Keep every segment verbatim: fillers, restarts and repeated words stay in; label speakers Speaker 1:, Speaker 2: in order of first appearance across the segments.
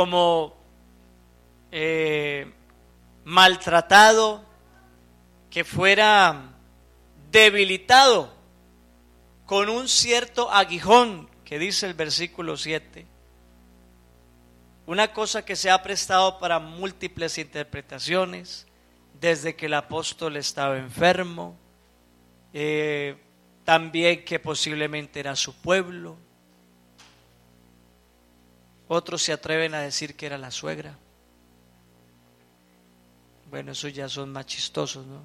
Speaker 1: como eh, maltratado, que fuera debilitado con un cierto aguijón, que dice el versículo siete. Una cosa que se ha prestado para múltiples interpretaciones, desde que el apóstol estaba enfermo, eh, también que posiblemente era su pueblo. Otros se atreven a decir que era la suegra. Bueno, esos ya son más chistosos, ¿no?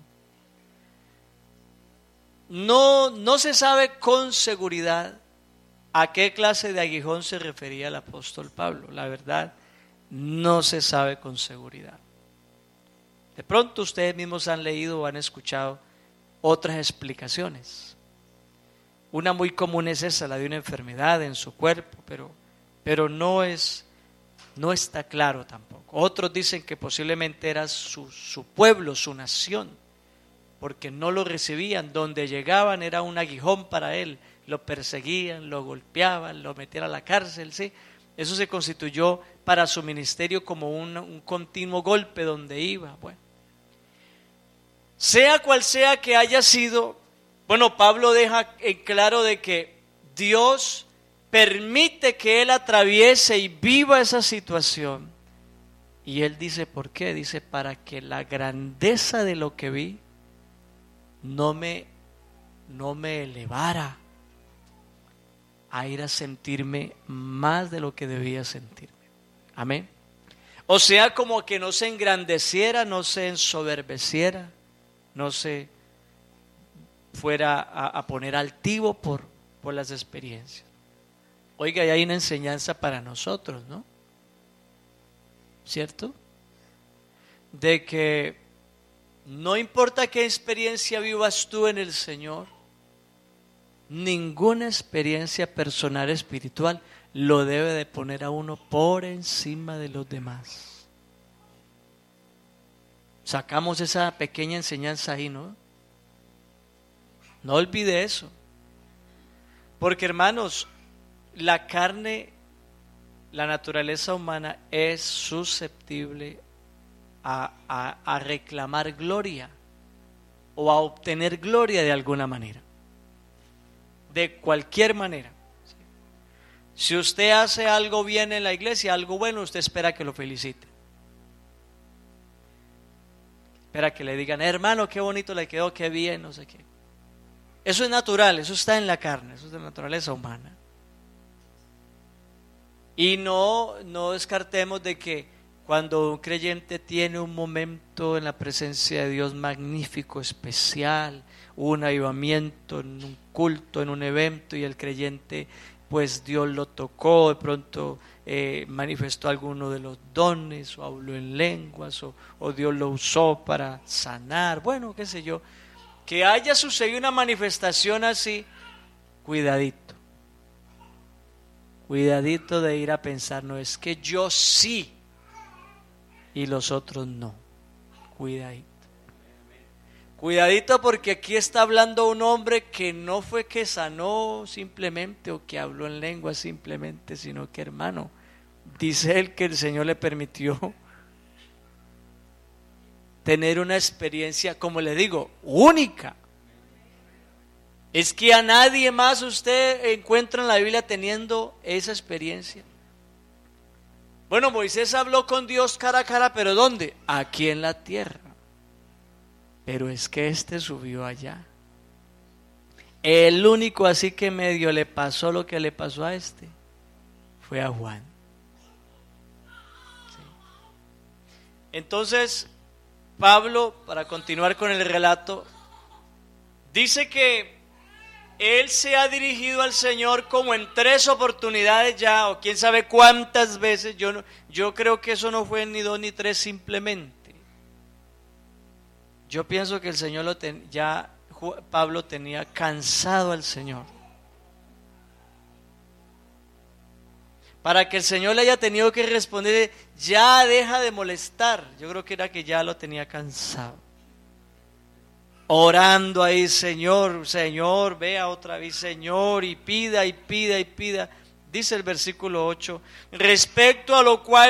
Speaker 1: No, no se sabe con seguridad a qué clase de aguijón se refería el apóstol Pablo. La verdad, no se sabe con seguridad. De pronto ustedes mismos han leído o han escuchado otras explicaciones. Una muy común es esa, la de una enfermedad en su cuerpo, pero, pero no es, no está claro tampoco. Otros dicen que posiblemente era su, su pueblo, su nación, porque no lo recibían. Donde llegaban era un aguijón para él. Lo perseguían, lo golpeaban, lo metían a la cárcel, ¿sí? Eso se constituyó para su ministerio como un, un continuo golpe donde iba. Bueno, sea cual sea que haya sido, bueno, Pablo deja en claro de que Dios permite que él atraviese y viva esa situación. Y él dice, ¿por qué? Dice, para que la grandeza de lo que vi no me, no me elevara a ir a sentirme más de lo que debía sentirme. Amén. O sea, como que no se engrandeciera, no se ensoberbeciera, no se fuera a, a poner altivo por, por las experiencias. Oiga, y hay una enseñanza para nosotros, ¿no? ¿Cierto? De que no importa qué experiencia vivas tú en el Señor, ninguna experiencia personal espiritual lo debe de poner a uno por encima de los demás. Sacamos esa pequeña enseñanza ahí, ¿no? No olvide eso. Porque, hermanos, la carne, la naturaleza humana es susceptible a, a, a reclamar gloria o a obtener gloria de alguna manera. De cualquier manera. Si usted hace algo bien en la iglesia, algo bueno, usted espera que lo felicite. Espera que le digan, hermano, qué bonito le quedó, qué bien, no sé qué. Eso es natural, eso está en la carne, eso es de la naturaleza humana. Y no, no descartemos de que cuando un creyente tiene un momento en la presencia de Dios magnífico, especial, un avivamiento en un culto, en un evento, y el creyente, pues Dios lo tocó, de pronto eh, manifestó alguno de los dones, o habló en lenguas, o, o Dios lo usó para sanar, bueno, qué sé yo, que haya sucedido una manifestación así, cuidadito, cuidadito de ir a pensar, no, es que yo sí y los otros no, cuidadito. Cuidadito, porque aquí está hablando un hombre que no fue que sanó simplemente o que habló en lengua simplemente, sino que, hermano, dice él que el Señor le permitió tener una experiencia, como le digo, única. Es que a nadie más usted encuentra en la Biblia teniendo esa experiencia. Bueno, Moisés habló con Dios cara a cara, pero ¿dónde? Aquí en la tierra. Pero es que este subió allá. El único así que medio le pasó lo que le pasó a este fue a Juan. ¿Sí? Entonces, Pablo, para continuar con el relato, dice que él se ha dirigido al Señor como en tres oportunidades ya, o quién sabe cuántas veces. Yo, no, yo creo que eso no fue ni dos ni tres simplemente. Yo pienso que el Señor lo ten, ya Pablo tenía cansado al Señor. Para que el Señor le haya tenido que responder, ya deja de molestar. Yo creo que era que ya lo tenía cansado. Orando ahí, Señor, Señor, vea otra vez, Señor, y pida y pida y pida. Dice el versículo ocho, respecto a lo cual